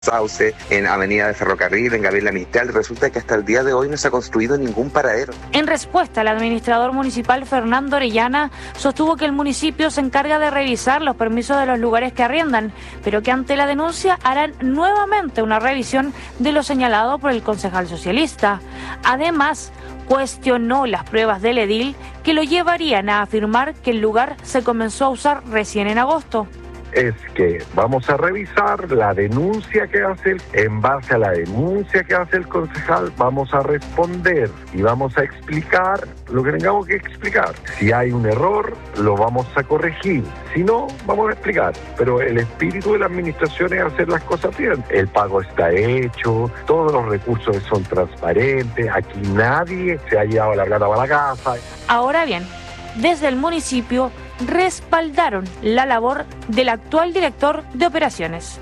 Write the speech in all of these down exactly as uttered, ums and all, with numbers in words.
Sauce, en Avenida de Ferrocarril, en Gabriela Mistral. Resulta que hasta el día de hoy no se ha construido ningún paradero. En respuesta, el administrador municipal Fernando Orellana sostuvo que el municipio se encarga de revisar los permisos de los lugares que arriendan, pero que ante la denuncia harán nuevamente una revisión de lo señalado por el concejal socialista. Además, cuestionó las pruebas del edil que lo llevarían a afirmar que el lugar se comenzó a usar recién en agosto. Es que vamos a revisar la denuncia que hace, en base a la denuncia que hace el concejal, vamos a responder y vamos a explicar lo que tengamos que explicar. Si hay un error, lo vamos a corregir. Si no, vamos a explicar. Pero el espíritu de la administración es hacer las cosas bien. El pago está hecho, todos los recursos son transparentes, aquí nadie se ha llevado la plata para la casa. Ahora bien, desde el municipio respaldaron la labor del actual director de operaciones.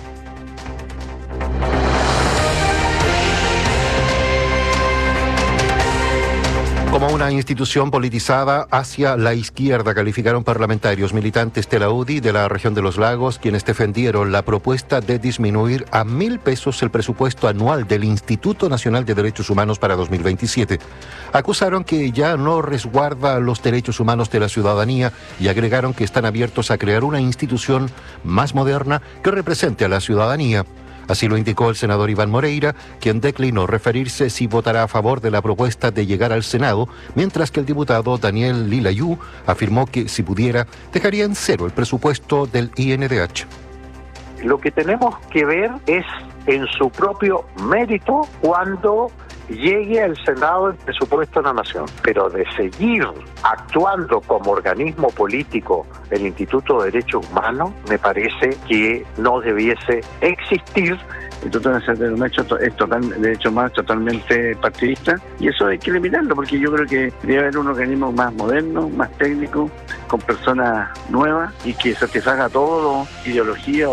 Como una institución politizada hacia la izquierda, calificaron parlamentarios militantes de la U D I de la región de los Lagos, quienes defendieron la propuesta de disminuir a mil pesos el presupuesto anual del Instituto Nacional de Derechos Humanos para dos mil veintisiete. Acusaron que ya no resguarda los derechos humanos de la ciudadanía y agregaron que están abiertos a crear una institución más moderna que represente a la ciudadanía. Así lo indicó el senador Iván Moreira, quien declinó referirse si votará a favor de la propuesta de llegar al Senado, mientras que el diputado Daniel Lilayú afirmó que, si pudiera, dejaría en cero el presupuesto del I N D H. Lo que tenemos que ver es en su propio mérito cuando llegue al Senado el presupuesto de la Nación, pero de seguir actuando como organismo político el Instituto de Derechos Humanos, me parece que no debiese existir. El Instituto Nacional de Derechos es total, de Derechos Humanos totalmente partidista, y eso hay que eliminarlo, porque yo creo que debe haber un organismo más moderno, más técnico, con personas nuevas y que satisfaga todo, ideología.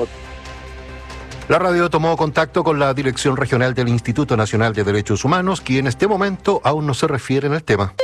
La radio tomó contacto con la Dirección Regional del Instituto Nacional de Derechos Humanos, quien en este momento aún no se refiere en el tema.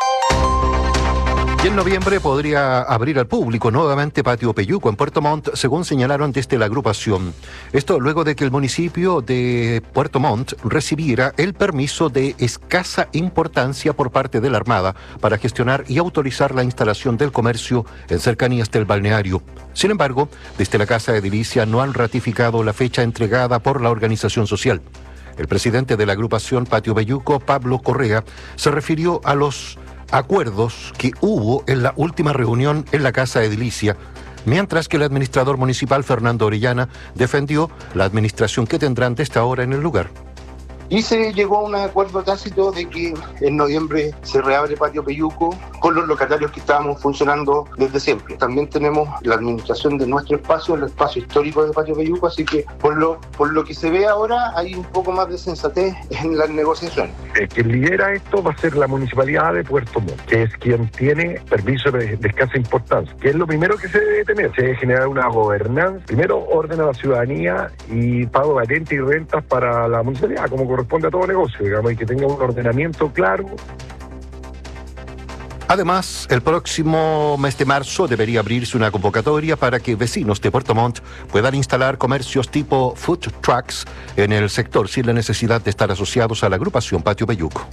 Y en noviembre podría abrir al público nuevamente Patio Peyuco en Puerto Montt, según señalaron desde la agrupación. Esto luego de que el municipio de Puerto Montt recibiera el permiso de escasa importancia por parte de la Armada para gestionar y autorizar la instalación del comercio en cercanías del balneario. Sin embargo, desde la Casa Edilicia no han ratificado la fecha entregada por la organización social. El presidente de la agrupación Patio Peyuco, Pablo Correa, se refirió a los acuerdos que hubo en la última reunión en la Casa Edilicia, mientras que el administrador municipal Fernando Orellana defendió la administración que tendrán desde ahora en el lugar. Y se llegó a un acuerdo tácito de que en noviembre se reabre Patio Peyuco con los locatarios que estábamos funcionando desde siempre. También tenemos la administración de nuestro espacio, el espacio histórico de Patio Peyuco, así que por lo, por lo que se ve ahora hay un poco más de sensatez en las negociaciones. El que lidera esto va a ser la Municipalidad de Puerto Montt, que es quien tiene permiso de, de escasa importancia, que es lo primero que se debe tener. Se debe generar una gobernanza, primero orden a la ciudadanía y pago de patente y rentas para la municipalidad, como corresponde a todo negocio, digamos, y que tenga un ordenamiento claro. Además, el próximo mes de marzo debería abrirse una convocatoria para que vecinos de Puerto Montt puedan instalar comercios tipo food trucks en el sector sin la necesidad de estar asociados a la agrupación Patio Peyuco.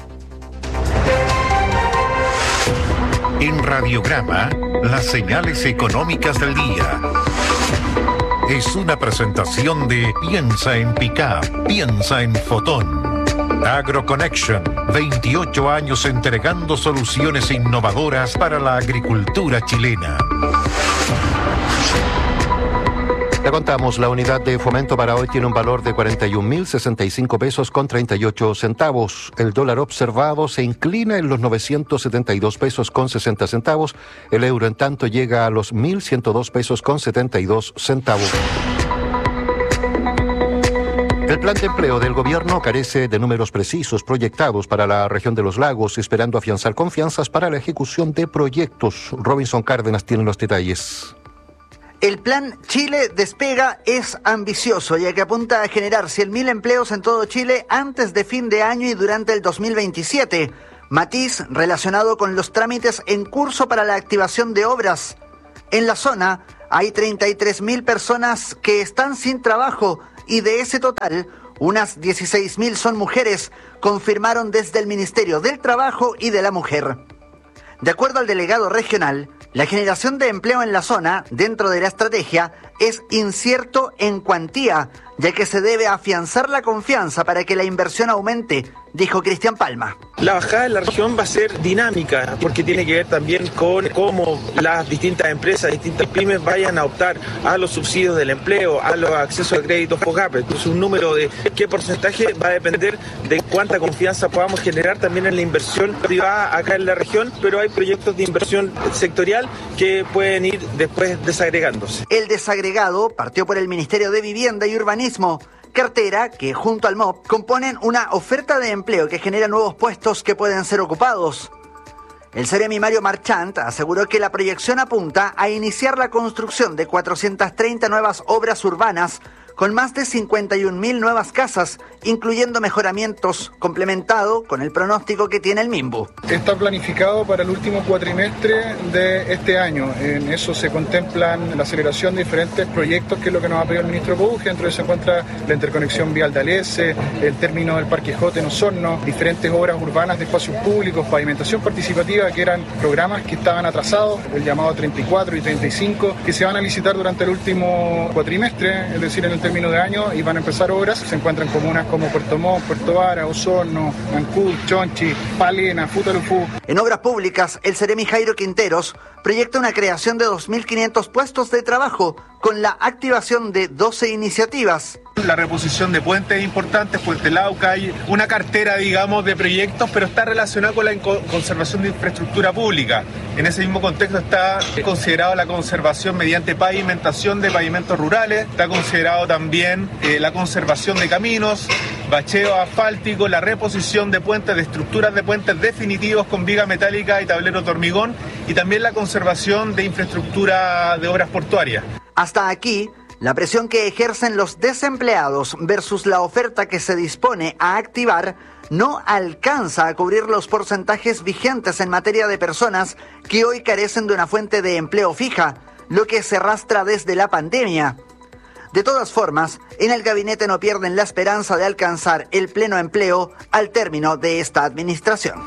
En Radiograma, las señales económicas del día. Es una presentación de Piensa en Pickup, piensa en Fotón. AgroConnection, veintiocho años entregando soluciones innovadoras para la agricultura chilena. Le contamos, la unidad de fomento para hoy tiene un valor de cuarenta y un mil sesenta y cinco pesos con treinta y ocho centavos. El dólar observado se inclina en los novecientos setenta y dos pesos con sesenta centavos. El euro, en tanto, llega a los mil ciento dos pesos con setenta y dos centavos. El plan de empleo del gobierno carece de números precisos proyectados para la región de los lagos, esperando afianzar confianzas para la ejecución de proyectos. Robinson Cárdenas tiene los detalles. El plan Chile Despega es ambicioso, ya que apunta a generar cien mil empleos en todo Chile antes de fin de año y durante el dos mil veintisiete. Matiz relacionado con los trámites en curso para la activación de obras. En la zona hay treinta y tres mil personas que están sin trabajo y de ese total, unas dieciséis mil son mujeres, confirmaron desde el Ministerio del Trabajo y de la Mujer. De acuerdo al delegado regional, la generación de empleo en la zona, dentro de la estrategia, es incierto en cuantía, ya que se debe afianzar la confianza para que la inversión aumente, dijo Cristian Palma. La bajada en la región va a ser dinámica, porque tiene que ver también con cómo las distintas empresas, distintas pymes vayan a optar a los subsidios del empleo, a los accesos a créditos FOGAPE. Entonces, un número de qué porcentaje va a depender de cuánta confianza podamos generar también en la inversión privada acá en la región, pero hay proyectos de inversión sectorial que pueden ir después desagregándose. El desagregado partió por el Ministerio de Vivienda y Urbanismo, cartera que junto al M O P componen una oferta de empleo que genera nuevos puestos que pueden ser ocupados. El Ceremi Mario Marchant aseguró que la proyección apunta a iniciar la construcción de cuatrocientas treinta nuevas obras urbanas con más de cincuenta y un mil nuevas casas, incluyendo mejoramientos, complementado con el pronóstico que tiene el MIMBU. Está planificado para el último cuatrimestre de este año. En eso se contemplan la aceleración de diferentes proyectos, que es lo que nos ha pedido el ministro Pouge. Entre ellos se encuentra la interconexión vial de Alese, el término del Parque Jote en Osorno, diferentes obras urbanas de espacios públicos, pavimentación participativa, que eran programas que estaban atrasados, el llamado treinta y cuatro y treinta y cinco, que se van a licitar durante el último cuatrimestre, es decir, en el término de año, y van a empezar obras. Se encuentran comunas como Puerto Montt, Puerto Vara, Osorno, Ancud, Chonchi, Palena, Futalufú. En obras públicas, el Ceremi Jairo Quinteros proyecta una creación de dos mil quinientos puestos de trabajo con la activación de doce iniciativas. La reposición de puentes importantes, Puente Lauca, hay una cartera, digamos, de proyectos, pero está relacionada con la conservación de infraestructura pública. En ese mismo contexto está considerado la conservación mediante pavimentación de pavimentos rurales, está considerado también eh, la conservación de caminos, bacheo asfáltico, la reposición de puentes, de estructuras de puentes definitivos con viga metálica y tableros de hormigón, y también la conservación de infraestructura de obras portuarias. Hasta aquí, la presión que ejercen los desempleados versus la oferta que se dispone a activar no alcanza a cubrir los porcentajes vigentes en materia de personas que hoy carecen de una fuente de empleo fija, lo que se arrastra desde la pandemia. De todas formas, en el gabinete no pierden la esperanza de alcanzar el pleno empleo al término de esta administración.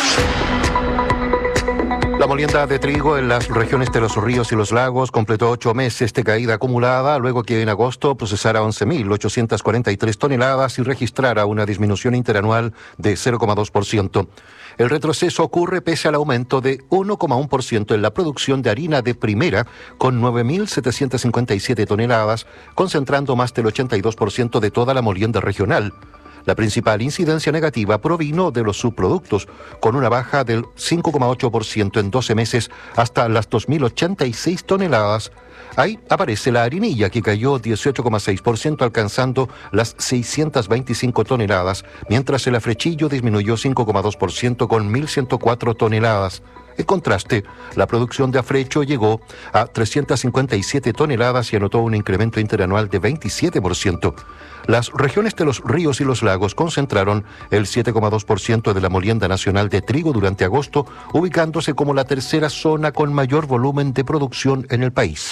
La molienda de trigo en las regiones de los ríos y los lagos completó ocho meses de caída acumulada, luego que en agosto procesara once mil ochocientas cuarenta y tres toneladas y registrara una disminución interanual de cero coma dos por ciento. El retroceso ocurre pese al aumento de uno coma uno por ciento en la producción de harina de primera, con nueve mil setecientas cincuenta y siete toneladas, concentrando más del ochenta y dos por ciento de toda la molienda regional. La principal incidencia negativa provino de los subproductos, con una baja del cinco coma ocho por ciento en doce meses hasta las dos mil ochenta y seis toneladas. Ahí aparece la harinilla, que cayó dieciocho coma seis por ciento, alcanzando las seiscientas veinticinco toneladas, mientras el afrechillo disminuyó cinco coma dos por ciento con mil ciento cuatro toneladas. En contraste, la producción de afrecho llegó a trescientas cincuenta y siete toneladas y anotó un incremento interanual de veintisiete por ciento. Las regiones de los ríos y los lagos concentraron el siete coma dos por ciento de la molienda nacional de trigo durante agosto, ubicándose como la tercera zona con mayor volumen de producción en el país.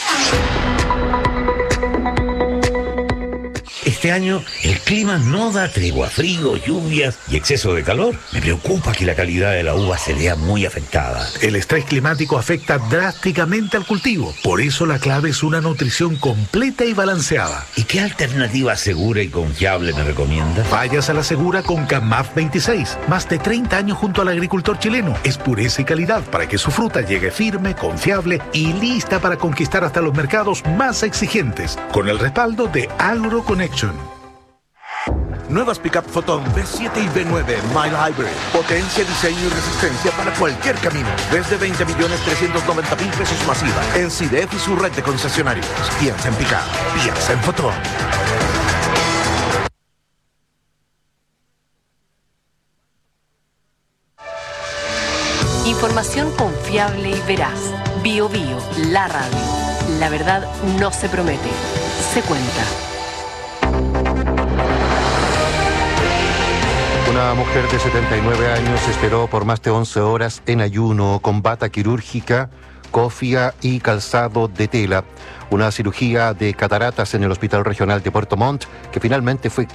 Este año el clima no da tregua, frío, lluvias y exceso de calor. Me preocupa que la calidad de la uva se vea muy afectada. El estrés climático afecta drásticamente al cultivo. Por eso la clave es una nutrición completa y balanceada. ¿Y qué alternativa segura y confiable me recomienda? Vayas a la segura con Camaf veintiséis. Más de treinta años junto al agricultor chileno. Es pureza y calidad para que su fruta llegue firme, confiable y lista para conquistar hasta los mercados más exigentes. Con el respaldo de AgroConnection. Nuevas Pickup Photon B siete y B nueve Mild Hybrid. Potencia, diseño y resistencia para cualquier camino. Desde veinte millones trescientos noventa mil pesos masiva. En C I D E F y su red de concesionarios. Piensa en Pickup. Piensa en Photon. Información confiable y veraz. Bio Bio, la radio. La verdad no se promete, se cuenta. Una mujer de setenta y nueve años esperó por más de once horas en ayuno con bata quirúrgica cofia y calzado de tela. Una cirugía de cataratas en el Hospital Regional de Puerto Montt que finalmente fue